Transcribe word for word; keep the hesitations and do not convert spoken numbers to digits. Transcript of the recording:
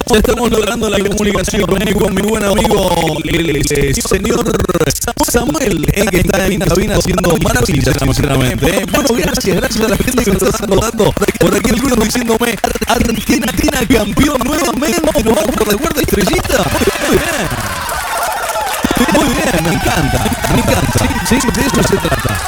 Ya estamos logrando la comunicación con mi buen amigo, el, el, el señor Samuel, eh, que está en cabina haciendo maravillas, sinceramente. Eh. Bueno, gracias, gracias a la gente que me está saludando. Por aquí el ruido diciéndome, Argentina, Argentina campeón nuevamente. Nos vamos por la cuarta estrellita. Muy bien. Muy bien, me encanta, me encanta. Sí, sí, de eso se trata.